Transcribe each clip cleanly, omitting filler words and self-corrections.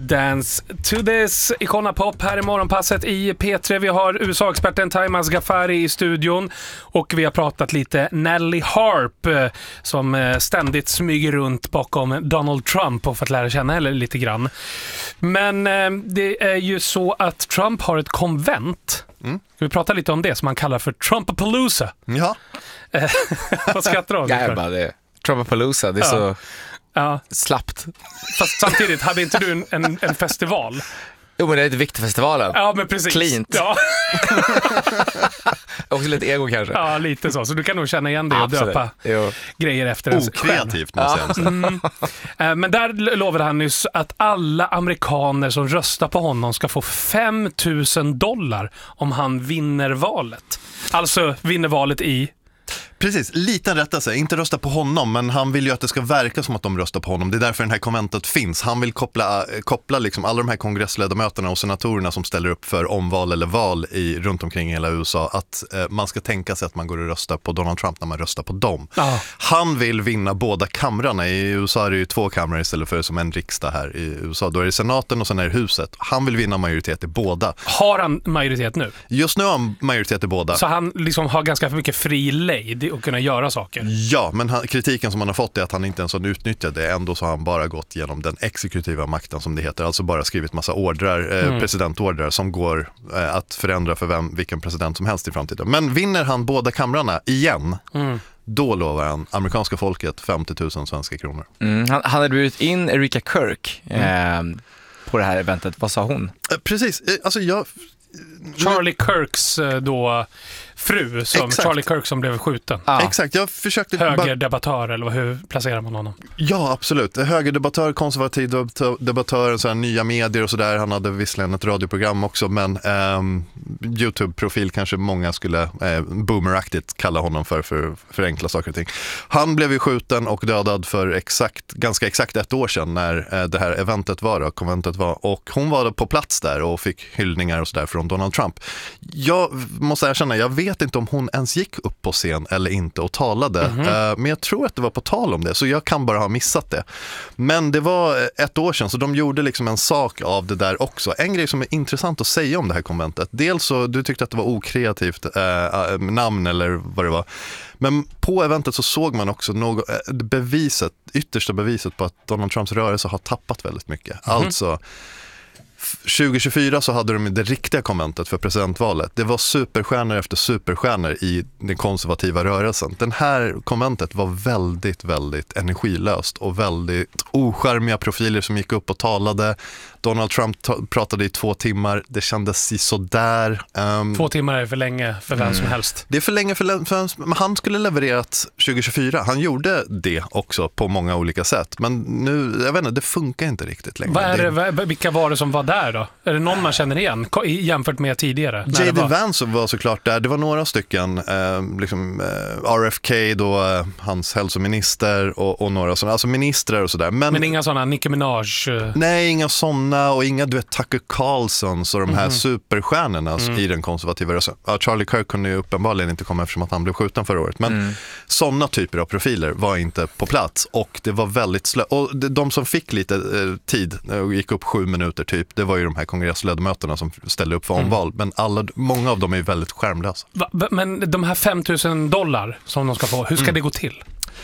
Dance to this. Icona Pop här i morgonpasset i P3. Vi har USA-experten Taimas Ghaffari i studion och vi har pratat lite Nelly Harp som ständigt smyger runt bakom Donald Trump och för att lära känna henne lite grann. Men det är ju så att Trump har ett konvent. Vi pratar lite om det som man kallar för Trumpapalooza. Ja. Vad skrattar du om? Jag bara det. Trumpapalooza, det är så slappt. Fast samtidigt, hade inte du en festival? Jo, men det är ett Victorfestivalen. Ja, men precis. Cleant. Ja. Också lite ego kanske. Ja, lite så. Så du kan nog känna igen det och Absolut. döpa grejer efter en okreativt måste jag säga. Men där lovade han nyss att alla amerikaner som röstar på honom ska få $5,000 om han vinner valet. Alltså vinner valet i... Precis, liten rättelse. Inte rösta på honom, men han vill ju att det ska verka som att de röstar på honom. Det är därför den här konventet finns. Han vill koppla liksom alla de här kongressledamöterna och senatorerna som ställer upp för omval eller val runt omkring i hela USA, att man ska tänka sig att man går och röstar på Donald Trump när man röstar på dem. Han vill vinna båda kamrarna. I USA är det ju 2 kamrar istället för som en riksdag här i USA. Då är det senaten och sen är det huset. Han vill vinna majoritet i båda. Har han majoritet nu? Just nu har han majoritet i båda. Så han liksom har ganska mycket fri lejd och kunna göra saker. Ja, men kritiken som han har fått är att han inte ens har utnyttjat det. Ändå så har han bara gått genom den exekutiva makten som det heter. Alltså bara skrivit massa ordrar, presidentordrar som går att förändra för vilken president som helst i framtiden. Men vinner han båda kamrarna igen, då lovar han amerikanska folket 50 000 svenska kronor. Han hade bjudit in Erika Kirk på det här eventet. Vad sa hon? Precis, alltså Charlie Kirks då fru, som Charlie Kirk som blev skjuten. Exakt, jag försökte... Högerdebattör, eller hur placerar man honom? Ja, absolut. Högerdebattör, konservativ debattör, så här, nya medier och sådär. Han hade visserligen ett radioprogram också, men YouTube-profil kanske många skulle boomeraktigt kalla honom för enkla saker och ting. Han blev ju skjuten och dödad för ganska exakt 1 år sedan när det här eventet var, konventet var. Och hon var på plats där och fick hyllningar och sådär från Donald Trump. Jag måste erkänna, jag vet inte om hon ens gick upp på scen eller inte och talade. Men jag tror att det var på tal om det, så jag kan bara ha missat det. Men det var 1 år sedan, så de gjorde liksom en sak av det där också. En grej som är intressant att säga om det här konventet. Dels så, du tyckte att det var okreativt namn eller vad det var. Men på eventet så såg man också yttersta beviset på att Donald Trumps rörelse har tappat väldigt mycket. Alltså 2024 så hade de det riktiga konventet för presidentvalet. Det var superstjärnor efter superstjärnor i den konservativa rörelsen. Den här konventet var väldigt, väldigt energilöst och väldigt ocharmiga profiler som gick upp och talade. Donald Trump pratade i 2 timmar. Det kändes sådär. 2 timmar är för länge för vem som helst. Det är för länge men han skulle levererat 2024. Han gjorde det också på många olika sätt. Men nu, jag vet inte, det funkar inte riktigt längre. Vilka var det som var där då? Är det någon man känner igen jämfört med tidigare? J.D. Vance var såklart där. Det var några stycken, RFK då, hans hälsominister och några sådana, alltså ministrar och sådär. Men inga sådana, Nicki Minaj? Nej, inga sådana och inga, du vet, Tucker Carlson och de här superstjärnorna i den konservativa rörelsen. Charlie Kirk kunde ju uppenbarligen inte komma eftersom att han blev skjuten förra året. Men sådana typer av profiler var inte på plats och det var väldigt och de som fick lite tid och gick upp 7 minuter typ, det var ju de här kongressledamöterna som ställde upp för omval. Men många av dem är ju väldigt skärmlösa. Men de här $5,000 som de ska få, hur ska det gå till?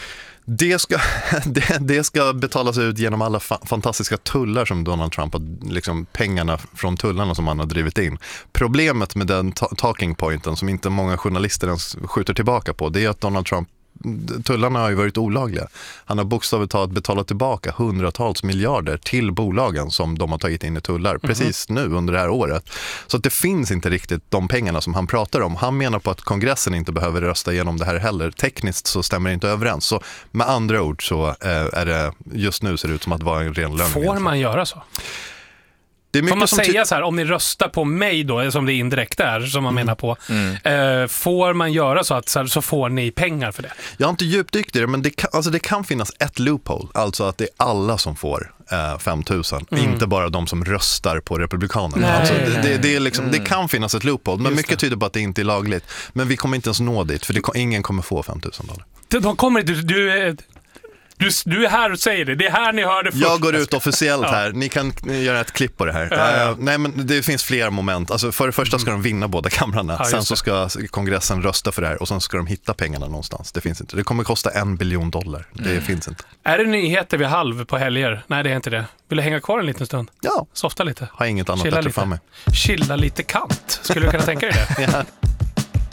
Det ska betalas ut genom alla fantastiska tullar som Donald Trump har, liksom pengarna från tullarna som han har drivit in. Problemet med den talking pointen som inte många journalister ens skjuter tillbaka på, det är att Donald Trump, tullarna har ju varit olagliga. Han har bokstavligt talat betalat tillbaka hundratals miljarder till bolagen som de har tagit in i tullar precis nu under det här året. Så att det finns inte riktigt de pengarna som han pratar om. Han menar på att kongressen inte behöver rösta igenom det här heller. Tekniskt så stämmer det inte överens. Så med andra ord så är det, just nu ser det ut som att vara en ren lögn. Får man göra så? Får man säga så här, om ni röstar på mig då, som det indirekt är, som man menar på, får man göra så att så får ni pengar för det? Jag har inte djupdykt i det, men det kan finnas ett loophole, alltså att det är alla som får 5,000, inte bara de som röstar på republikanerna. Alltså, det är liksom, det kan finnas ett loophole, men mycket tyder på att det inte är lagligt. Men vi kommer inte ens nå dit, för ingen kommer få $5,000. De kommer inte, Du är här och säger det. Det är här ni hörde först. Jag går ut officiellt här. Ni kan göra ett klipp på det här. Nej, men det finns flera moment. Alltså, för det första ska de vinna båda kamrarna. Sen så ska kongressen rösta för det här och sen ska de hitta pengarna någonstans. Det finns inte. Det kommer kosta $1 billion. Det finns inte. Är det nyheter vid halv på helger? Nej, det är inte det. Vill du hänga kvar en liten stund? Ja. Softa lite. Har inget annat Chilla att ta fram med. Chilla lite kant. Skulle du kunna tänka dig det? Ja.